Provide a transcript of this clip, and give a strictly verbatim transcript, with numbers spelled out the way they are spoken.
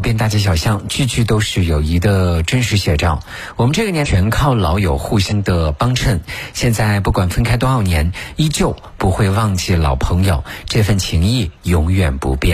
边大街小巷，句句都是友谊的真实写照。我们这个年全靠老友互相的帮衬，现在不管分开多少年，依旧不会忘记老朋友，这份情谊永远不变。